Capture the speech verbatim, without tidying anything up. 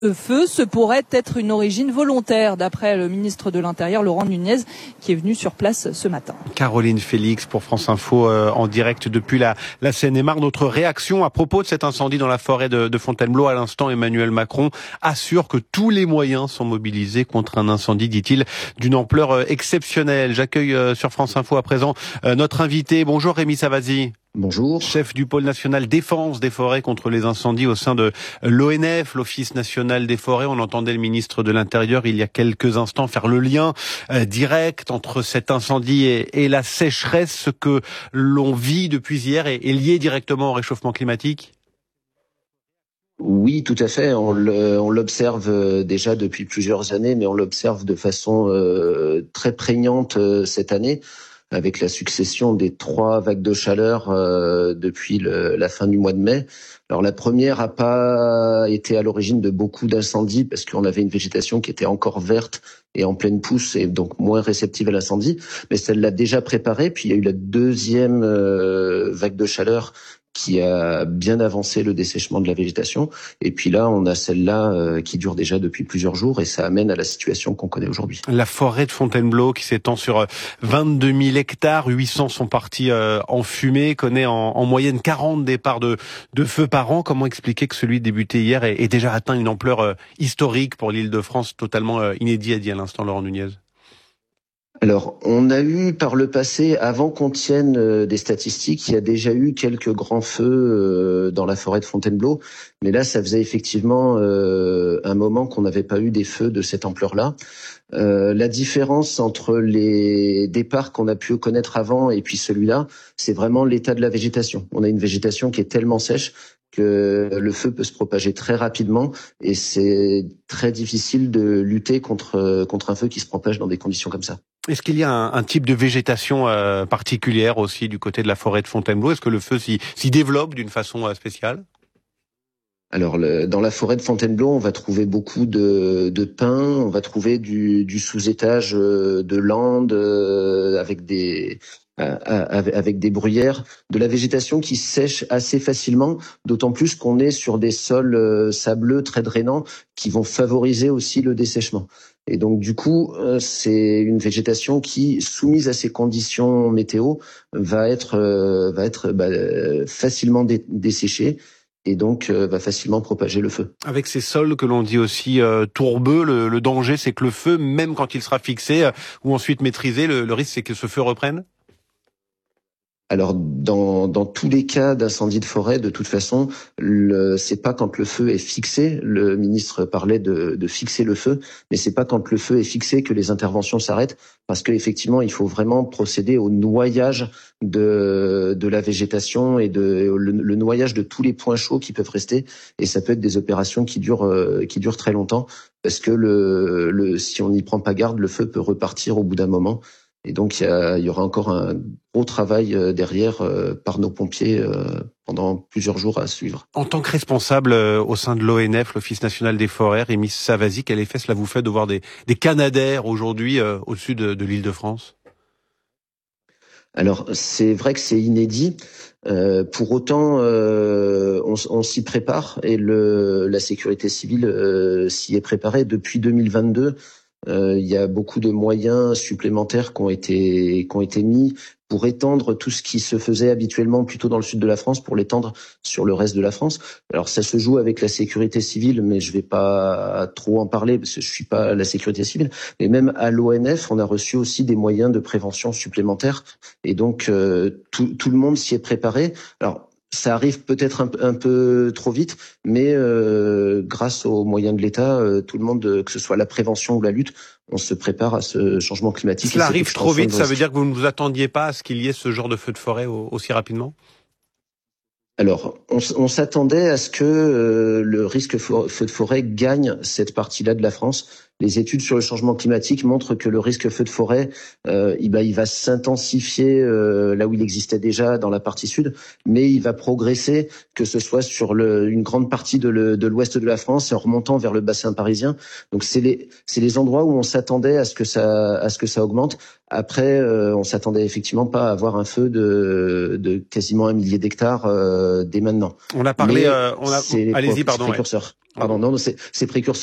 Le feu, ce pourrait être une origine volontaire, d'après le ministre de l'Intérieur, Laurent Nunez, qui est venu sur place ce matin. Caroline Félix pour France Info euh, en direct depuis la, la Seine-et-Marne. Notre réaction à propos de cet incendie dans la forêt de, de Fontainebleau. À l'instant, Emmanuel Macron assure que tous les moyens sont mobilisés contre un incendie, dit-il, d'une ampleur euh, exceptionnelle. J'accueille euh, sur France Info à présent euh, notre invité. Bonjour Rémi Savasi. Bonjour. Chef du pôle national défense des forêts contre les incendies au sein de l'O N F, l'Office national des forêts. On entendait le ministre de l'Intérieur il y a quelques instants faire le lien euh, direct entre cet incendie et, et la sécheresse. Ce que l'on vit depuis hier est, est lié directement au réchauffement climatique. Oui, tout à fait. On l'observe déjà depuis plusieurs années, mais on l'observe de façon euh, très prégnante euh, cette année, avec la succession des trois vagues de chaleur euh, depuis le, la fin du mois de mai. Alors la première a pas été à l'origine de beaucoup d'incendies parce qu'on avait une végétation qui était encore verte et en pleine pousse et donc moins réceptive à l'incendie, mais celle l'a déjà préparée. Puis il y a eu la deuxième euh, vague de chaleur qui a bien avancé le dessèchement de la végétation. Et puis là, on a celle-là euh, qui dure déjà depuis plusieurs jours et ça amène à la situation qu'on connaît aujourd'hui. La forêt de Fontainebleau qui s'étend sur vingt-deux mille hectares, huit cents sont partis euh, en fumée, connaît en, en moyenne quarante départs de, de feu par an. Comment expliquer que celui débuté hier ait, ait déjà atteint une ampleur euh, historique pour l'Île-de-France, totalement euh, inédit, a dit à l'instant Laurent Nunez? Alors, on a eu par le passé, avant qu'on tienne euh, des statistiques, il y a déjà eu quelques grands feux euh, dans la forêt de Fontainebleau. Mais là, ça faisait effectivement euh, un moment qu'on n'avait pas eu des feux de cette ampleur-là. Euh, la différence entre les départs qu'on a pu connaître avant et puis celui-là, c'est vraiment l'état de la végétation. On a une végétation qui est tellement sèche que le feu peut se propager très rapidement et c'est très difficile de lutter contre contre un feu qui se propage dans des conditions comme ça. Est-ce qu'il y a un, un type de végétation euh, particulière aussi du côté de la forêt de Fontainebleau? Est-ce que le feu s'y, s'y développe d'une façon euh, spéciale? Alors, le, dans la forêt de Fontainebleau, on va trouver beaucoup de, de pins, on va trouver du, du sous-étage de landes euh, avec des avec des bruyères, de la végétation qui sèche assez facilement, d'autant plus qu'on est sur des sols sableux très drainants qui vont favoriser aussi le dessèchement. Et donc du coup, c'est une végétation qui, soumise à ces conditions météo, va être va être bah, facilement desséchée. Et donc euh, va facilement propager le feu. Avec ces sols que l'on dit aussi euh, tourbeux, le, le danger c'est que le feu, même quand il sera fixé euh, ou ensuite maîtrisé, le, le risque c'est que ce feu reprenne? Alors dans dans tous les cas d'incendie de forêt, de toute façon, le c'est pas quand le feu est fixé. Le ministre parlait de de fixer le feu, mais c'est pas quand le feu est fixé que les interventions s'arrêtent, parce que effectivement, il faut vraiment procéder au noyage de de la végétation et de le, le noyage de tous les points chauds qui peuvent rester. Et ça peut être des opérations qui durent euh, qui durent très longtemps, parce que le le si on n'y prend pas garde, le feu peut repartir au bout d'un moment. Et donc, il y, a, il y aura encore un gros travail derrière euh, par nos pompiers euh, pendant plusieurs jours à suivre. En tant que responsable euh, au sein de l'O N F, l'Office national des forêts, Rémi Savasi, quel effet cela vous fait de voir des, des canadaires aujourd'hui euh, au-dessus de, de l'Île-de-France? Alors, c'est vrai que c'est inédit. Euh, pour autant, euh, on, on s'y prépare et le, la sécurité civile euh, s'y est préparée depuis deux mille vingt-deux. Euh, il y a beaucoup de moyens supplémentaires qui ont été qui ont été mis pour étendre tout ce qui se faisait habituellement plutôt dans le sud de la France, pour l'étendre sur le reste de la France. Alors ça se joue avec la sécurité civile, mais je vais pas trop en parler parce que je suis pas la sécurité civile. Mais même à l'O N F, on a reçu aussi des moyens de prévention supplémentaires, et donc euh, tout, tout le monde s'y est préparé. Alors ça arrive peut-être un, un peu trop vite, mais euh, grâce aux moyens de l'État, euh, tout le monde, que ce soit la prévention ou la lutte, on se prépare à ce changement climatique. Cela arrive trop vite, ça veut dire que vous ne vous attendiez pas à ce qu'il y ait ce genre de feu de forêt aussi rapidement? Alors, on, on s'attendait à ce que euh, le risque feu de forêt gagne cette partie-là de la France. les études sur le changement climatique montrent que le risque feu de forêt, euh, il, bah, il va s'intensifier euh, là où il existait déjà dans la partie sud, mais il va progresser, que ce soit sur le, une grande partie de, le, de l'ouest de la France et en remontant vers le bassin parisien. Donc c'est les, c'est les endroits où on s'attendait à ce que ça, à ce que ça augmente. Après, euh, on s'attendait effectivement pas à avoir un feu de, de quasiment un millier d'hectares euh, dès maintenant. On a parlé, euh, on a, allez-y, pardon. Précurseur. Pardon, non, c'est, c'est précurseur.